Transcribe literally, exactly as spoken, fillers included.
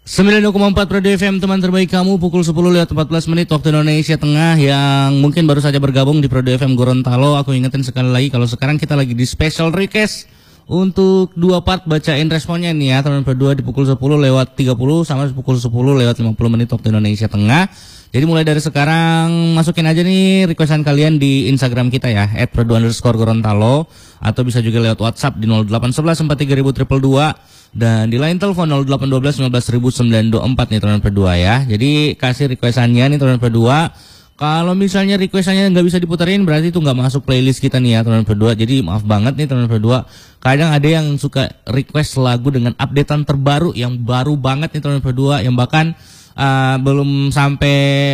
sembilan puluh dua koma empat Radio F M, teman terbaik kamu, pukul sepuluh lewat empat belas menit waktu Indonesia Tengah. Yang mungkin baru saja bergabung di Radio F M Gorontalo, aku ingetin sekali lagi kalau sekarang kita lagi di special request untuk dua part bacain responnya nih ya, teman berdua di pukul sepuluh lewat tiga puluh sama pukul sepuluh lewat lima puluh menit waktu Indonesia Tengah. Jadi mulai dari sekarang masukin aja nih requestan kalian di Instagram kita ya, et produ underscore Gorontalo, atau bisa juga lewat WhatsApp di nol delapan satu satu empat tiga dua dua dua dua dan di line telepon nol delapan satu dua satu satu sembilan dua empat nih teman berdua ya. Jadi kasih requestannya nih teman berdua. Kalau misalnya requestannya nggak bisa diputerin berarti itu nggak masuk playlist kita nih ya teman berdua. Jadi maaf banget nih teman berdua. Kadang ada yang suka request lagu dengan updatean terbaru yang baru banget nih teman berdua, yang bahkan uh, belum sampai